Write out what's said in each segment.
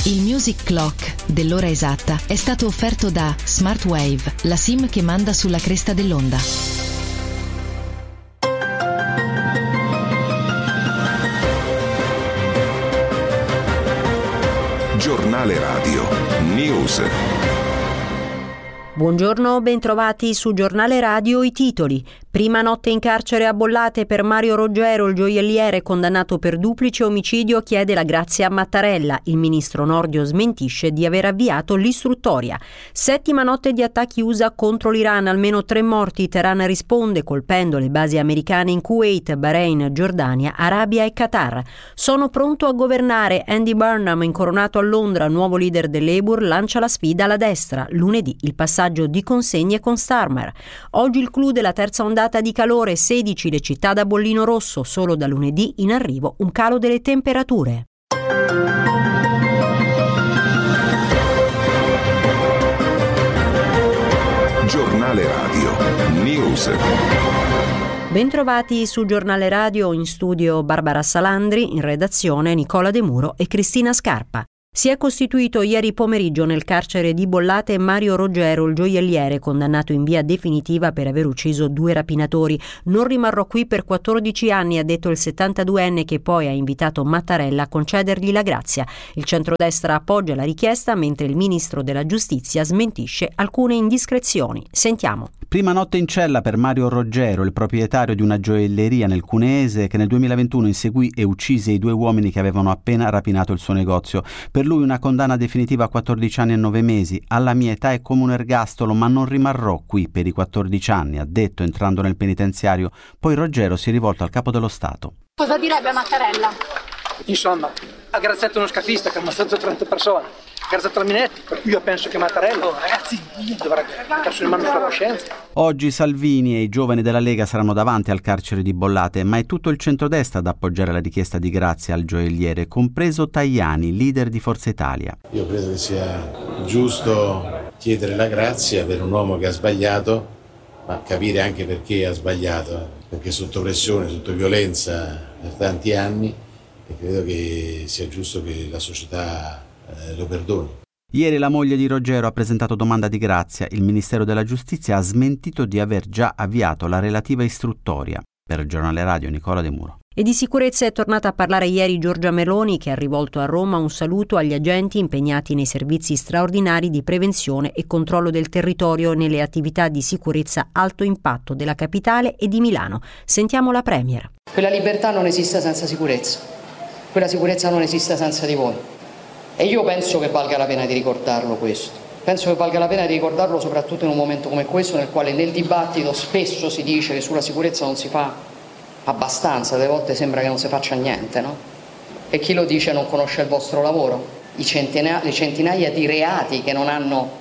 Il Music Clock dell'ora esatta è stato offerto da Smartwave, la SIM che manda sulla cresta dell'onda. Giornale Radio News. Buongiorno, bentrovati su Giornale Radio. I titoli. Prima notte in carcere a Bollate per Mario Roggero, il gioielliere condannato per duplice omicidio chiede la grazia a Mattarella. Il ministro Nordio smentisce di aver avviato l'istruttoria. Settima notte di attacchi USA contro l'Iran, almeno 3 morti. Teheran risponde colpendo le basi americane in Kuwait, Bahrain, Giordania, Arabia e Qatar. Sono pronto a governare. Andy Burnham, incoronato a Londra, nuovo leader del Labour, lancia la sfida alla destra. Lunedì il passaggio di consegne con Starmer. Oggi il clou della terza ondata di calore, 16 le città da bollino rosso, solo da lunedì in arrivo un calo delle temperature. Giornale Radio News. Bentrovati su Giornale Radio, in studio Barbara Salandri, in redazione Nicola De Muro e Cristina Scarpa. Si è costituito ieri pomeriggio nel carcere di Bollate Mario Roggero, il gioielliere condannato in via definitiva per aver ucciso 2 rapinatori. Non rimarrò qui per 14 anni, ha detto il 72enne, che poi ha invitato Mattarella a concedergli la grazia. Il centrodestra appoggia la richiesta, mentre il ministro della giustizia smentisce alcune indiscrezioni. Sentiamo. Prima notte in cella per Mario Roggero, il proprietario di una gioielleria nel Cuneese, che nel 2021 inseguì e uccise i 2 uomini che avevano appena rapinato il suo negozio. Per lui una condanna definitiva a 14 anni e 9 mesi. Alla mia età è come un ergastolo, ma non rimarrò qui per i 14 anni, ha detto entrando nel penitenziario. Poi Roggero si è rivolto al capo dello Stato. Cosa direbbe Mattarella? Insomma, ha graziato uno scafista che ha ammazzato 30 persone, ha graziato la Minetti, per cui io penso che Mattarella, ragazzi, dovrà mettersi in mano sulla coscienza. Oggi Salvini e i giovani della Lega saranno davanti al carcere di Bollate, ma è tutto il centrodestra ad appoggiare la richiesta di grazia al gioielliere, compreso Tajani, leader di Forza Italia. Io credo che sia giusto chiedere la grazia per un uomo che ha sbagliato, ma capire anche perché ha sbagliato, perché sotto pressione, sotto violenza per tanti anni, e credo che sia giusto che la società lo perdoni. Ieri la moglie di Roggero ha presentato domanda di grazia. Il Ministero della Giustizia ha smentito di aver già avviato la relativa istruttoria. Per il Giornale Radio Nicola De Muro. E di sicurezza è tornata a parlare ieri Giorgia Meloni, che ha rivolto a Roma un saluto agli agenti impegnati nei servizi straordinari di prevenzione e controllo del territorio nelle attività di sicurezza alto impatto della capitale e di Milano. Sentiamo la Premier. Quella libertà non esiste senza sicurezza. Quella sicurezza non esiste senza di voi. E io penso che valga la pena di ricordarlo questo. Penso che valga la pena di ricordarlo soprattutto in un momento come questo, nel quale nel dibattito spesso si dice che sulla sicurezza non si fa abbastanza, delle volte sembra che non si faccia niente, no? E chi lo dice non conosce il vostro lavoro, le centinaia di reati che non hanno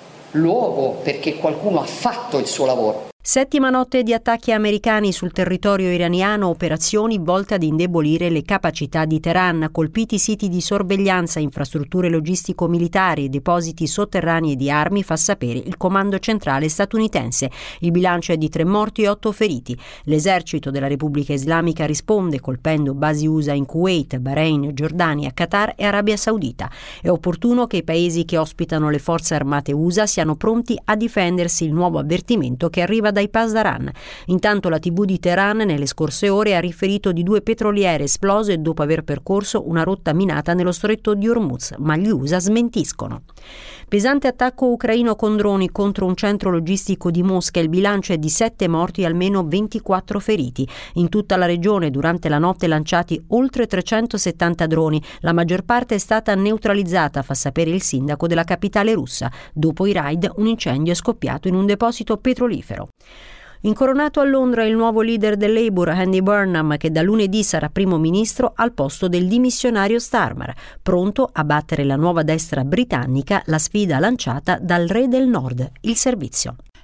luogo perché qualcuno ha fatto il suo lavoro. Settima notte di attacchi americani sul territorio iraniano, operazioni volte ad indebolire le capacità di Teheran, colpiti siti di sorveglianza, infrastrutture logistico-militari, depositi sotterranei di armi, fa sapere il comando centrale statunitense. Il bilancio è di 3 morti e 8 feriti. L'esercito della Repubblica Islamica risponde colpendo basi USA in Kuwait, Bahrain, Giordania, Qatar e Arabia Saudita. È opportuno che i paesi che ospitano le forze armate USA siano pronti a difendersi, il nuovo avvertimento che arriva dai Pasdaran. Intanto la TV di Teheran nelle scorse ore ha riferito di 2 petroliere esplose dopo aver percorso una rotta minata nello stretto di Hormuz, ma gli USA smentiscono. Pesante attacco ucraino con droni contro un centro logistico di Mosca. Il bilancio è di 7 morti e almeno 24 feriti. In tutta la regione durante la notte lanciati oltre 370 droni. La maggior parte è stata neutralizzata, fa sapere il sindaco della capitale russa. Dopo i raid un incendio è scoppiato in un deposito petrolifero. Incoronato a Londra il nuovo leader del Labour, Andy Burnham, che da lunedì sarà primo ministro al posto del dimissionario Starmer, pronto a battere la nuova destra britannica, la sfida lanciata dal re del nord, il servizio.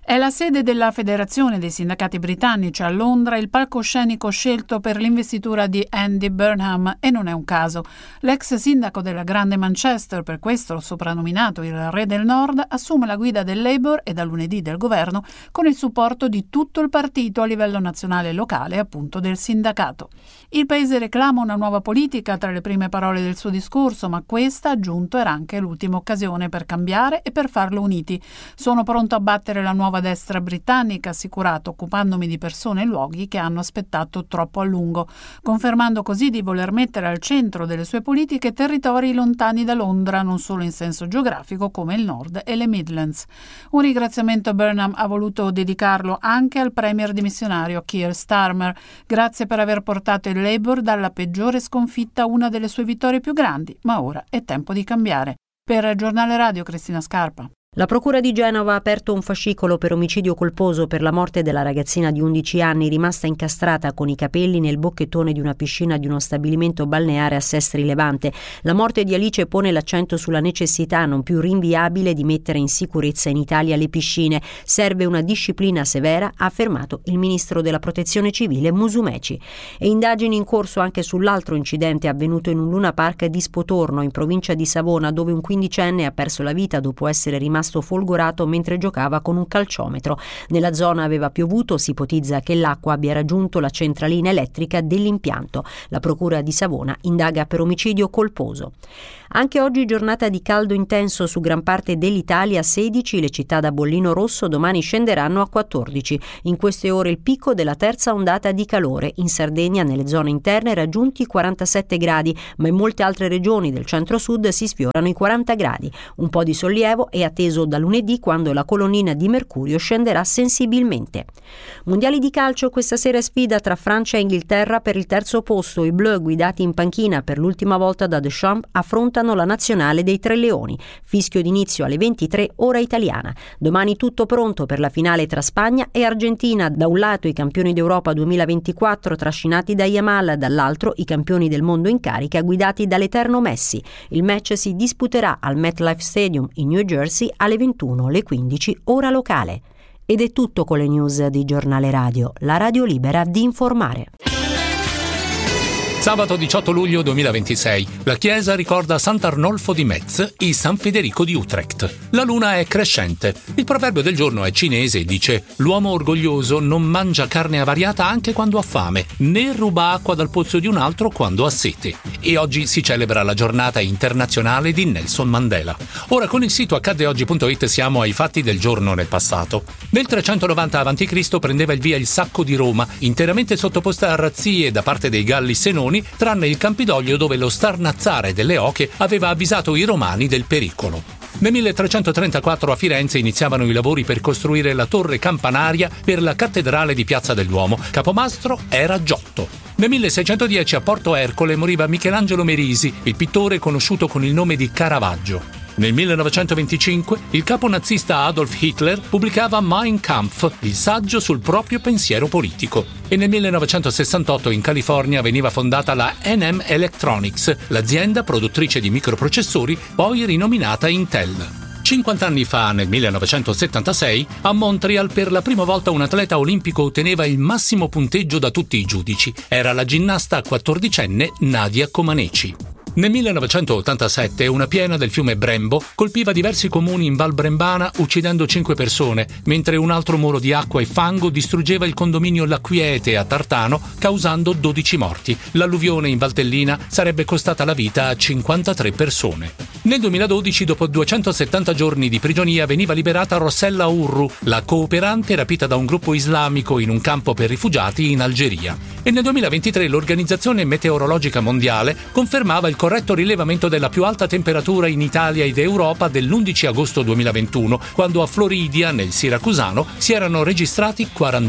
È la sede della Federazione dei Sindacati Britannici a Londra il palcoscenico scelto per l'investitura di Andy Burnham, e non è un caso. L'ex sindaco della Grande Manchester, per questo soprannominato il Re del Nord, assume la guida del Labour e da lunedì del governo con il supporto di tutto il partito a livello nazionale e locale, appunto del sindacato. Il paese reclama una nuova politica tra le prime parole del suo discorso, ma questa, aggiunto, era anche l'ultima occasione per cambiare e per farlo uniti. Sono pronto a battere la nuova destra britannica, assicurato, occupandomi di persone e luoghi che hanno aspettato troppo a lungo, confermando così di voler mettere al centro delle sue politiche territori lontani da Londra, non solo in senso geografico come il Nord e le Midlands. Un ringraziamento Burnham ha voluto dedicarlo anche al premier dimissionario Keir Starmer. Grazie per aver portato il Labour dalla peggiore sconfitta a una delle sue vittorie più grandi, ma ora è tempo di cambiare. Per Giornale Radio, Cristina Scarpa. La Procura di Genova ha aperto un fascicolo per omicidio colposo per la morte della ragazzina di 11 anni rimasta incastrata con i capelli nel bocchettone di una piscina di uno stabilimento balneare a Sestri Levante. La morte di Alice pone l'accento sulla necessità non più rinviabile di mettere in sicurezza in Italia le piscine. Serve una disciplina severa, ha affermato il ministro della Protezione Civile Musumeci. E indagini in corso anche sull'altro incidente avvenuto in un Luna Park di Spotorno, in provincia di Savona, dove un 15enne ha perso la vita dopo essere rimasto folgorato mentre giocava con un calciometro. Nella zona aveva piovuto, si ipotizza che l'acqua abbia raggiunto la centralina elettrica dell'impianto. La Procura di Savona indaga per omicidio colposo. Anche oggi giornata di caldo intenso su gran parte dell'Italia, 16 le città da bollino rosso, domani scenderanno a 14. In queste ore il picco della terza ondata di calore. In Sardegna, nelle zone interne, raggiunti 47 gradi, ma in molte altre regioni del centro-sud si sfiorano i 40 gradi. Un po' di sollievo è atteso da lunedì, quando la colonnina di mercurio scenderà sensibilmente. Mondiali di calcio, questa sera sfida tra Francia e Inghilterra per il terzo posto. I blu, guidati in panchina per l'ultima volta da Deschamps, affrontano la nazionale dei Tre Leoni. Fischio d'inizio alle 23 ora italiana. Domani tutto pronto per la finale tra Spagna e Argentina. Da un lato i campioni d'Europa 2024 trascinati da Yamal, dall'altro i campioni del mondo in carica guidati dall'eterno Messi. Il match si disputerà al MetLife Stadium in New Jersey alle 21, le 15 ora locale. Ed è tutto con le news di Giornale Radio, la radio libera di informare. Sabato 18 luglio 2026, la chiesa ricorda Sant'Arnolfo di Metz e San Federico di Utrecht. La luna è crescente. Il proverbio del giorno è cinese e dice: l'uomo orgoglioso non mangia carne avariata anche quando ha fame, né ruba acqua dal pozzo di un altro quando ha sete. E oggi si celebra la giornata internazionale di Nelson Mandela. Ora con il sito accaddeoggi.it siamo ai fatti del giorno nel passato. Nel 390 a.C. prendeva il via il sacco di Roma, interamente sottoposta a razzie da parte dei Galli Senoni, tranne il Campidoglio dove lo starnazzare delle oche aveva avvisato i romani del pericolo. Nel 1334 a Firenze iniziavano i lavori per costruire la torre campanaria per la cattedrale di Piazza del Duomo. Capomastro era Giotto. Nel 1610 a Porto Ercole moriva Michelangelo Merisi, il pittore conosciuto con il nome di Caravaggio. Nel 1925 il capo nazista Adolf Hitler pubblicava Mein Kampf, il saggio sul proprio pensiero politico. E nel 1968 in California veniva fondata la NM Electronics, l'azienda produttrice di microprocessori, poi rinominata Intel. 50 anni fa, nel 1976, a Montreal per la prima volta un atleta olimpico otteneva il massimo punteggio da tutti i giudici. Era la ginnasta 14enne Nadia Comaneci. Nel 1987 una piena del fiume Brembo colpiva diversi comuni in Val Brembana uccidendo 5 persone, mentre un altro muro di acqua e fango distruggeva il condominio La Quiete a Tartano, causando 12 morti. L'alluvione in Valtellina sarebbe costata la vita a 53 persone. Nel 2012, dopo 270 giorni di prigionia, veniva liberata Rossella Urru, la cooperante rapita da un gruppo islamico in un campo per rifugiati in Algeria. E nel 2023 l'Organizzazione Meteorologica Mondiale confermava il corretto rilevamento della più alta temperatura in Italia ed Europa dell'11 agosto 2021, quando a Floridia, nel Siracusano, si erano registrati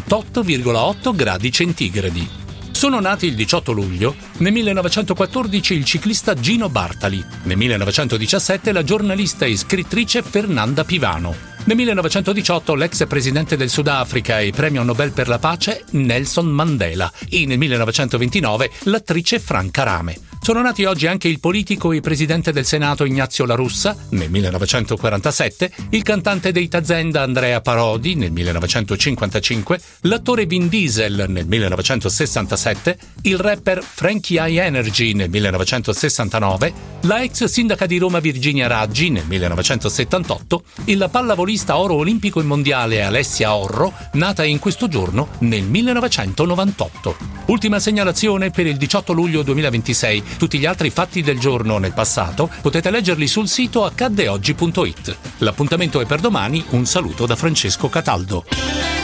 48,8 gradi centigradi. Sono nati il 18 luglio, nel 1914 il ciclista Gino Bartali, nel 1917 la giornalista e scrittrice Fernanda Pivano, nel 1918 l'ex presidente del Sudafrica e premio Nobel per la pace Nelson Mandela e nel 1929 l'attrice Franca Rame. Sono nati oggi anche il politico e presidente del Senato Ignazio La Russa nel 1947, il cantante dei Tazenda Andrea Parodi nel 1955, l'attore Vin Diesel nel 1967, il rapper Frankie High Energy nel 1969, la ex sindaca di Roma Virginia Raggi nel 1978, il pallavolista oro olimpico e mondiale Alessia Orro, nata in questo giorno nel 1998. Ultima segnalazione per il 18 luglio 2026. Tutti gli altri fatti del giorno nel passato potete leggerli sul sito accaddeoggi.it. L'appuntamento è per domani. Un saluto da Francesco Cataldo.